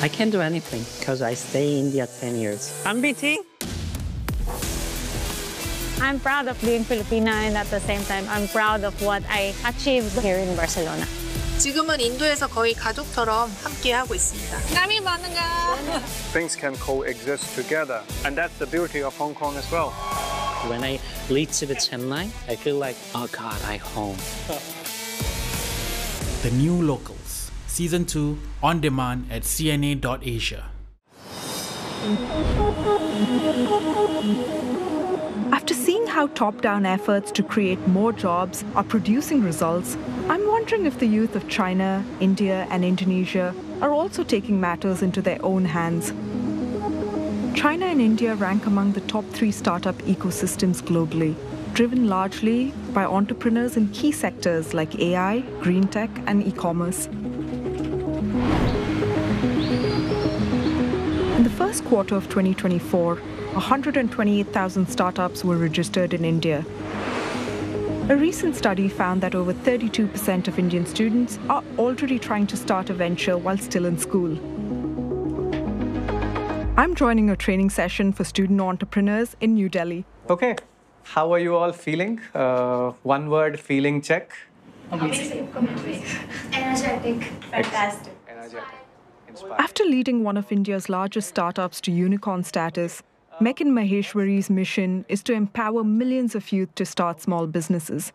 I can't do anything because I stay in India 10 years. I'm BT. I'm proud of being Filipina, and at the same time, I'm proud of what I achieved here in Barcelona. 지금은 인도에서 거의 가족처럼 함께하고 있습니다. Kami bangga! Things can coexist together, and that's the beauty of Hong Kong as well. When I lead to the Chennai, I feel like, oh God, I'm home. The New Locals, Season 2, on demand at cna.asia. After seeing how top-down efforts to create more jobs are producing results, I'm wondering if the youth of China, India, and Indonesia are also taking matters into their own hands. China and India rank among the top 3 startup ecosystems globally, driven largely by entrepreneurs in key sectors like AI, green tech, and e-commerce. In the first quarter of 2024, 128,000 startups were registered in India. A recent study found that over 32% of Indian students are already trying to start a venture while still in school. I'm joining a training session for student entrepreneurs in New Delhi. Okay, how are you all feeling? One word feeling check. Amazing. Energetic. Fantastic. Energetic. Inspiring. After leading one of India's largest startups to unicorn status, Mekin Maheshwari's mission is to empower millions of youth to start small businesses.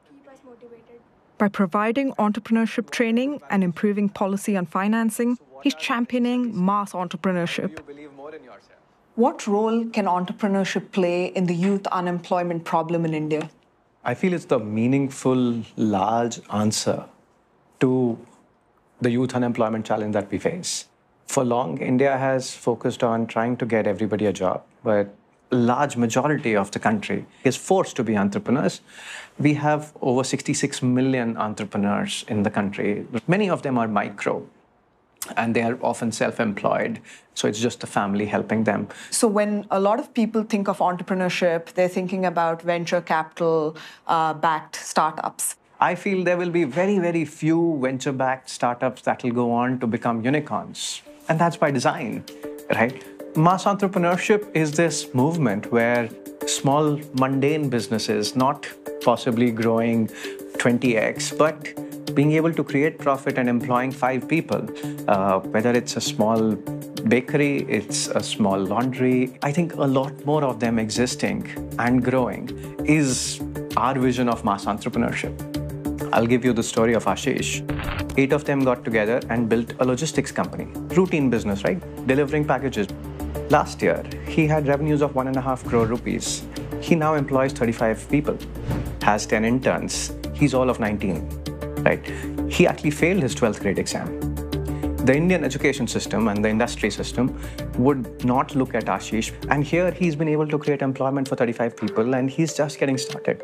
By providing entrepreneurship training and improving policy on financing, he's championing mass entrepreneurship. What role can entrepreneurship play in the youth unemployment problem in India? I feel it's the meaningful, large answer to the youth unemployment challenge that we face. For long, India has focused on trying to get everybody a job, but a large majority of the country is forced to be entrepreneurs. We have over 66 million entrepreneurs in the country. Many of them are micro, and they are often self-employed, so it's just the family helping them. So when a lot of people think of entrepreneurship, they're thinking about venture capital-backed startups. I feel there will be very, very few venture-backed startups that will go on to become unicorns. And that's by design, right? Mass entrepreneurship is this movement where small, mundane businesses, not possibly growing 20x, but being able to create profit and employing 5 people, whether it's a small bakery, it's a small laundry. I think a lot more of them existing and growing is our vision of mass entrepreneurship. I'll give you the story of Ashish. 8 of them got together and built a logistics company. Routine business, right? Delivering packages. Last year, he had revenues of 1.5 crore rupees. He now employs 35 people, has 10 interns. He's all of 19, right? He actually failed his 12th grade exam. The Indian education system and the industry system would not look at Ashish. And here he's been able to create employment for 35 people, and he's just getting started.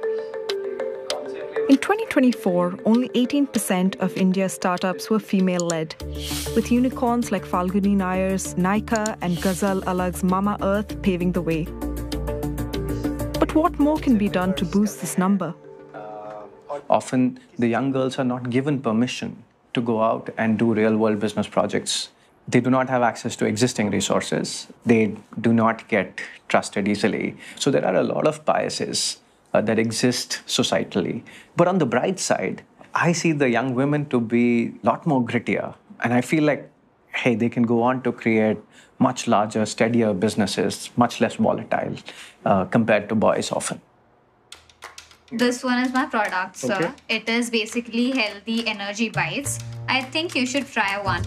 In 2024, only 18% of India's startups were female-led, with unicorns like Falguni Nayar's Nykaa and Ghazal Alag's Mama Earth paving the way. But what more can be done to boost this number? Often, the young girls are not given permission to go out and do real-world business projects. They do not have access to existing resources. They do not get trusted easily. So there are a lot of biases that exist societally. But on the bright side, I see the young women to be a lot more grittier. And I feel like, hey, they can go on to create much larger, steadier businesses, much less volatile compared to boys often. This one is my product, sir. Okay. It is basically healthy energy bites. I think you should try one.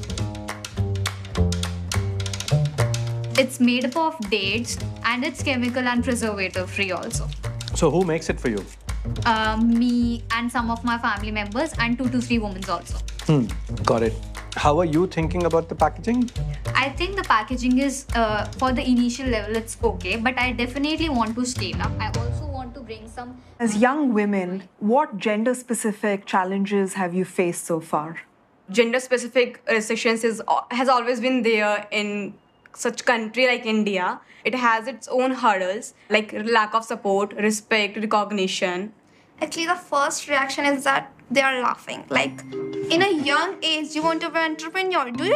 It's made up of dates and it's chemical and preservative free also. So who makes it for you? Me and some of my family members and 2 to 3 women also. Got it. How are you thinking about the packaging? I think the packaging is, for the initial level, it's okay. But I definitely want to scale up. I also want to bring some... As young women, what gender-specific challenges have you faced so far? Gender-specific restrictions has always been there in such country like India. It has its own hurdles, like lack of support, respect, recognition. Actually, the first reaction is that they are laughing. Like, in a young age, you want to be an entrepreneur. Do you